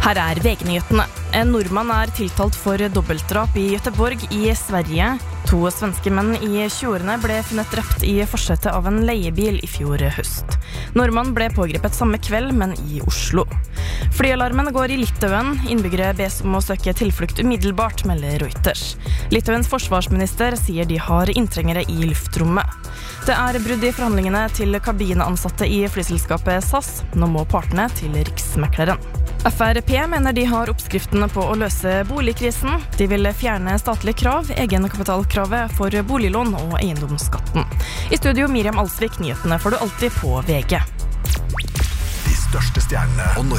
Her VG-nyhetene. En nordmann tiltalt for dobbeltdrap I Göteborg I Sverige. 2 svenske menn I 20-årene ble funnet drept I forsetet av en leiebil I fjor høst. Nordmann ble pågrepet samme kveld, men I Oslo. Flyalarmen går I Litauen. Innbyggere bes om å søke tilflukt umiddelbart, melder Reuters. Litauens forsvarsminister sier de har inntrengere I luftrommet. Det brudd I forhandlingene til kabineansatte I flyselskapet SAS. Nå må partene til Riksmekleren. FrP mener de har oppskriftene på å løse boligkrisen. De vil fjerne statlige krav, egenkapitalkravet for boliglån og eiendomsskatten. I studio Miriam Alsvik, nyhetene får du alltid på VG. De største stjernene og